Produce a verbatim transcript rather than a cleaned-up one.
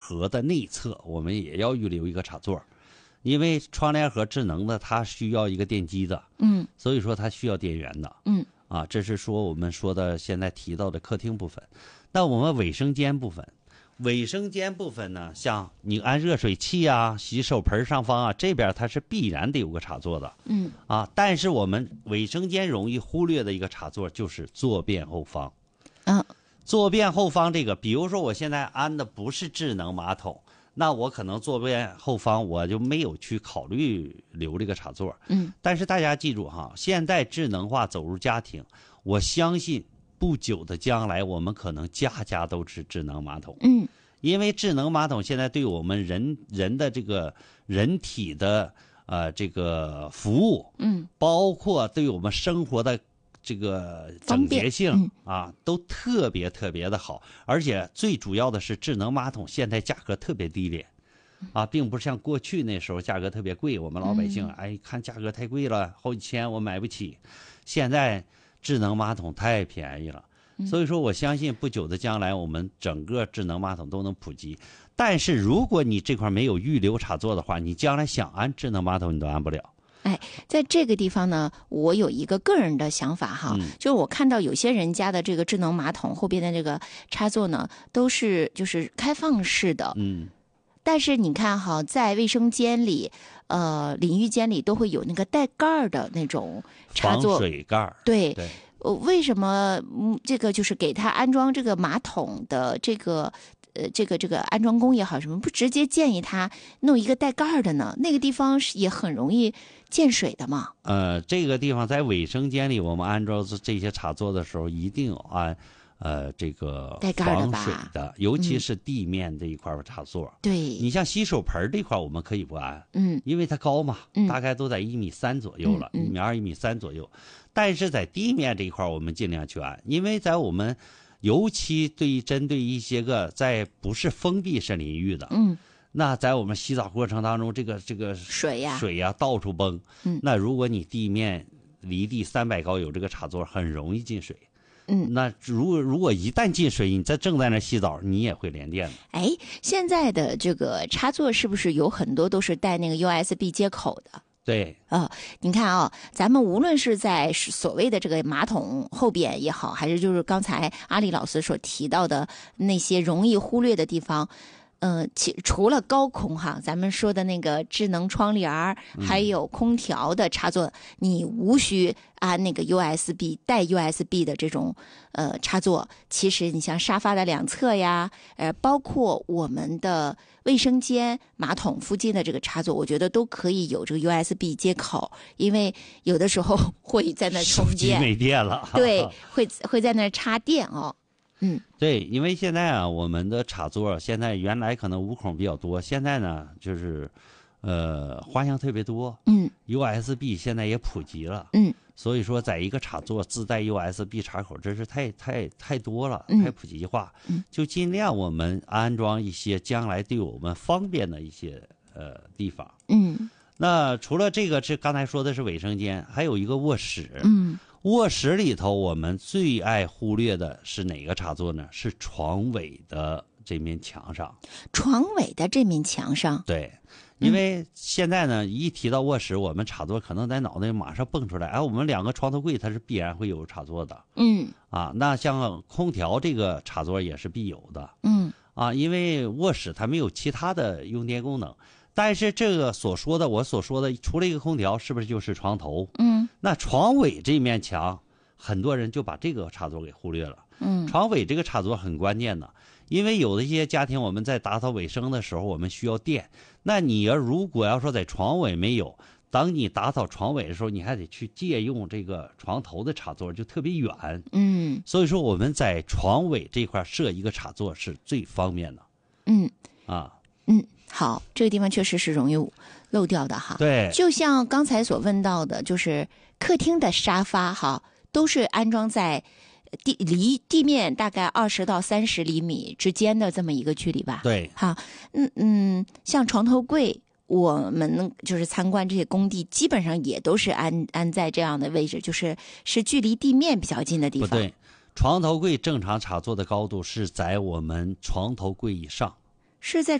盒的内侧我们也要预留一个插座，因为窗帘盒智能的它需要一个电机的， 嗯， 所以说它需要电源的， 嗯， 啊，这是说我们说的现在提到的客厅部分。那我们卫生间部分，卫生间部分呢，像你按热水器啊、洗手盆上方啊，这边它是必然得有个插座的， 嗯， 啊，但是我们卫生间容易忽略的一个插座就是坐便后方， 嗯， 坐便后方这个，比如说我现在安的不是智能马桶，那我可能坐便后方我就没有去考虑留这个插座， 嗯， 但是大家记住哈，现在智能化走入家庭，我相信不久的将来我们可能家家都是智能马桶， 嗯， 因为智能马桶现在对我们人人的这个人体的呃这个服务， 嗯， 包括对我们生活的这个整洁性、 嗯、 啊，都特别特别的好，而且最主要的是智能马桶现在价格特别低廉，啊，并不是像过去那时候价格特别贵，我们老百姓、嗯、哎看价格太贵了，好几千我买不起，现在智能马桶太便宜了。所以说我相信不久的将来我们整个智能马桶都能普及，但是如果你这块没有预留插座的话，你将来想安智能马桶你都安不了。 哎，在这个地方呢，我有一个个人的想法哈， 嗯、 就是我看到有些人家的这个智能马桶后边的这个插座呢，都是就是开放式的， 嗯， 但是你看哈，在卫生间里、呃淋浴间里都会有那个带盖的那种插座， 防水盖， 对。 对呃，为什么嗯，这个就是给他安装这个马桶的这个呃，这个这个安装工也好，什么不直接建议他弄一个带盖的呢？那个地方是也很容易溅水的嘛。 呃，这个地方在卫生间里，我们安装这些插座的时候，一定安呃这个防水的，尤其是地面这一块插座。 嗯、对， 你像洗手盆这块，我们可以不安， 嗯， 因为它高嘛， 嗯、 大概都在一米三左右了，一、嗯、米二、一米三左右。但是在地面这一块，我们尽量去安，因为在我们尤其对于针对一些个在不是封闭式淋浴的， 嗯， 那在我们洗澡过程当中，这个这个水呀水呀到处崩， 嗯， 那如果你地面离地三百高有这个插座，很容易进水。 嗯， 那如果如果一旦进水，你在正在那洗澡，你也会连电的。 哎，现在的这个插座是不是有很多都是带那个 U S B 接口的？ 对， 啊、呃，你看啊、哦，咱们无论是在所谓的这个马桶后边也好，还是就是刚才阿里老师所提到的那些容易忽略的地方，呃，其除了高空哈，咱们说的那个智能窗帘儿，还有空调的插座，嗯、你无需安那个 U S B 带 U S B 的这种呃插座。其实你像沙发的两侧呀，呃，包括我们的卫生间马桶附近的这个插座，我觉得都可以有这个 U S B 接口，因为有的时候会在那充电，手机没电了， 对，会会在那插电哦。嗯， 对，因为现在啊，我们的插座现在原来可能无孔比较多，现在呢就是，呃，花样特别多。 嗯 ，U S B 现在也普及了。 嗯， 所以说，在一个插座自带 U S B 插口，真是太太太多了， 嗯、 太普及化。 嗯， 就尽量我们安装一些将来对我们方便的一些呃地方。 嗯， 那除了这个，是刚才说的是卫生间，还有一个卧室。 嗯。 卧室里头，我们最爱忽略的是哪个插座呢？是床尾的这面墙上。 床尾的这面墙上。 对，因为现在呢，嗯、一提到卧室，我们插座可能在脑袋马上蹦出来。哎，我们两个床头柜它是必然会有插座的。 嗯。 啊，那像空调这个插座也是必有的。 嗯。 啊，因为卧室它没有其他的用电功能。但是这个所说的，我所说的，除了一个空调，是不是就是床头？ 嗯， 那床尾这面墙，很多人就把这个插座给忽略了。 嗯， 床尾这个插座很关键的，因为有的一些家庭，我们在打扫卫生的时候，我们需要电。那你要如果要说在床尾没有，当你打扫床尾的时候，你还得去借用这个床头的插座，就特别远。 嗯， 所以说我们在床尾这块设一个插座是最方便的。 嗯， 啊， 嗯。好，这个地方确实是容易漏掉的哈。 对， 就像刚才所问到的，就是客厅的沙发哈，都是安装在地离地面大概二十到三十厘米之间的这么一个距离吧。 对， 好，嗯嗯，像床头柜，我们就是参观这些工地，基本上也都是安安在这样的位置，就是是距离地面比较近的地方。 不对，床头柜正常插座的高度是在我们床头柜以上。 是在